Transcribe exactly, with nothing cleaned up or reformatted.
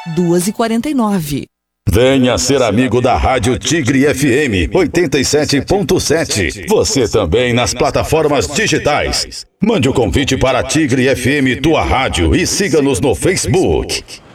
duas e quarenta e nove. Venha ser amigo da Rádio Tigre F M oitenta e sete ponto sete. Você também nas plataformas digitais. Mande o convite para Tigre F M Tua Rádio e siga-nos no Facebook.